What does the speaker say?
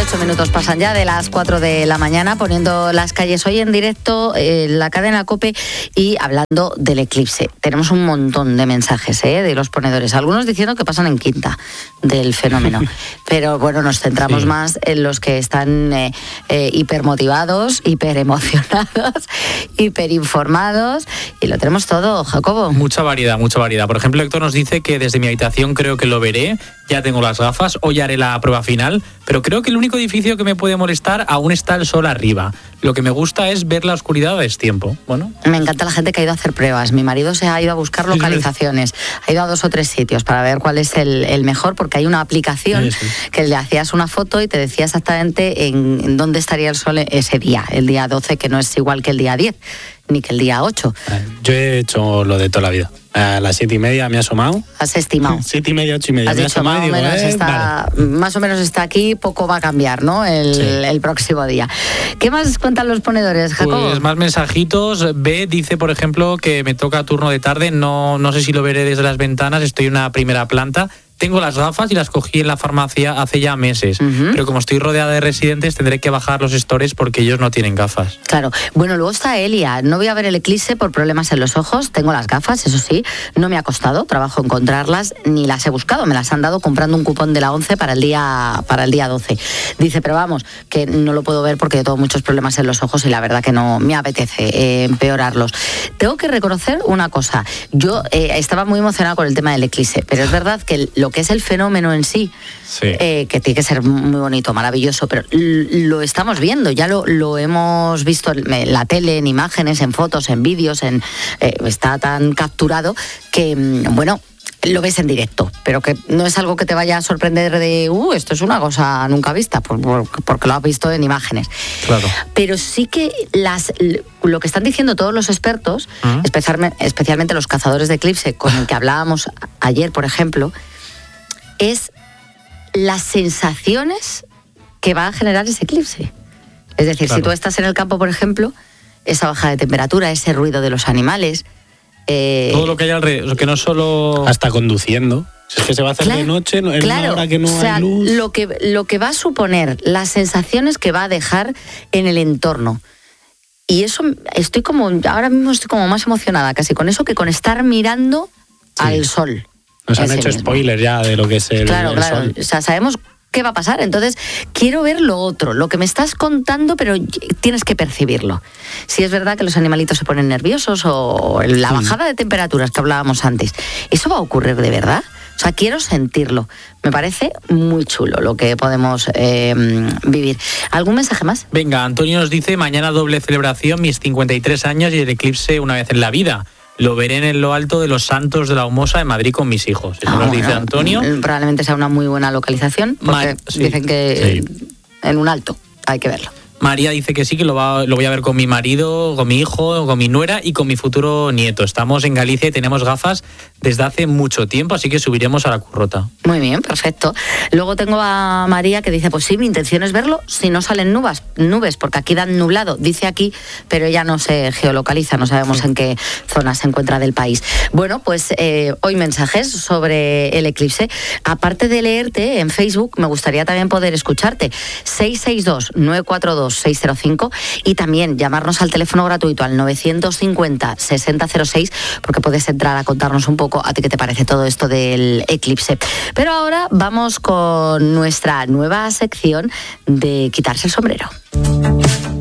8 minutos pasan ya de las 4 de la mañana, poniendo las calles hoy en directo, la cadena COPE, y hablando del eclipse. Tenemos un montón de mensajes de los ponedores, algunos diciendo que pasan en quinta del fenómeno, pero bueno, nos centramos más en los que están hipermotivados, hiperemocionados, hiperinformados, y lo tenemos todo, Jacobo. Mucha variedad. Por ejemplo, Héctor nos dice que desde mi habitación creo que lo veré, ya tengo las gafas, hoy haré la prueba final, pero creo que el único edificio que me puede molestar aún está el sol arriba. Lo que me gusta es ver la oscuridad a destiempo. Bueno. Me encanta la gente que ha ido a hacer pruebas. Mi marido se ha ido a buscar localizaciones, ha ido a 2 o 3 sitios para ver cuál es el mejor, porque hay una aplicación que le hacías una foto y te decía exactamente en dónde estaría el sol ese día, el día 12, que no es igual que el día 10, ni que el día 8. Yo he hecho lo de toda la vida. A las 7:30 me he asomado. ¿Has estimado? 7:30, 8:30. Has me he dicho, asomado y digo, más o menos está aquí, poco va a cambiar, ¿no? El próximo día. ¿Qué más cuentan los ponedores, Jacobo? Pues más mensajitos. B dice, por ejemplo, que me toca turno de tarde, no sé si lo veré desde las ventanas, estoy en una primera planta. Tengo las gafas y las cogí en la farmacia hace ya meses, pero como estoy rodeada de residentes tendré que bajar los stores porque ellos no tienen gafas. Claro. Bueno, luego está Elia. No voy a ver el eclipse por problemas en los ojos. Tengo las gafas, eso sí. No me ha costado trabajo encontrarlas, ni las he buscado. Me las han dado comprando un cupón de la 11 para el día 12. Dice, pero vamos, que no lo puedo ver porque tengo muchos problemas en los ojos y la verdad que no me apetece empeorarlos. Tengo que reconocer una cosa. Yo estaba muy emocionada con el tema del eclipse, pero es verdad que lo que es el fenómeno en sí, que tiene que ser muy bonito, maravilloso, pero lo estamos viendo, ya lo hemos visto en la tele, en imágenes, en fotos, en vídeos, está tan capturado que, bueno, lo ves en directo, pero que no es algo que te vaya a sorprender de esto es una cosa nunca vista, porque lo has visto en imágenes. Claro. Pero sí que lo que están diciendo todos los expertos, especialmente los cazadores de eclipse, con el que hablábamos ayer, por ejemplo, es las sensaciones que va a generar ese eclipse. Es decir, si tú estás en el campo, por ejemplo, esa baja de temperatura, ese ruido de los animales... todo lo que hay alrededor, que no solo... Hasta conduciendo. Si es que se va a hacer de noche, en una hora que no hay luz... Lo que va a suponer, las sensaciones que va a dejar en el entorno. Y eso, ahora mismo estoy como más emocionada casi con eso que con estar mirando al sol. Nos han hecho spoiler ya de lo que es el sol. O sea, sabemos qué va a pasar. Entonces, quiero ver lo otro, lo que me estás contando, pero tienes que percibirlo. Si es verdad que los animalitos se ponen nerviosos o la bajada de temperaturas que hablábamos antes, ¿eso va a ocurrir de verdad? O sea, quiero sentirlo. Me parece muy chulo lo que podemos vivir. ¿Algún mensaje más? Venga, Antonio nos dice, mañana doble celebración, mis 53 años y el eclipse una vez en la vida. Lo veré en lo alto de los Santos de la Humosa en Madrid con mis hijos. Eso nos dice Antonio. Probablemente sea una muy buena localización, porque dicen que en un alto hay que verlo. María dice que sí, que lo voy a ver con mi marido, con mi hijo, con mi nuera y con mi futuro nieto. Estamos en Galicia y tenemos gafas desde hace mucho tiempo, así que subiremos a la Currota. Muy bien, perfecto. Luego tengo a María que dice, pues sí, mi intención es verlo si no salen nubes, porque aquí dan nublado, dice aquí, pero ella no se geolocaliza, no sabemos en qué zona se encuentra del país. Bueno, pues hoy mensajes sobre el eclipse. Aparte de leerte en Facebook, me gustaría también poder escucharte. 662-942-605 y también llamarnos al teléfono gratuito al 950-6006, porque puedes entrar a contarnos un poco a ti qué te parece todo esto del eclipse. Pero ahora vamos con nuestra nueva sección de quitarse el sombrero.